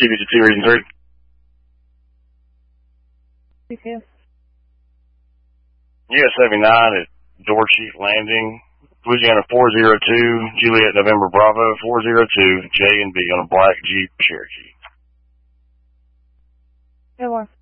CBGT reading 3. CCS. US 79 at Door Chief Landing, Louisiana 402, Juliet November Bravo 402, J and B on a black Jeep Cherokee. No more.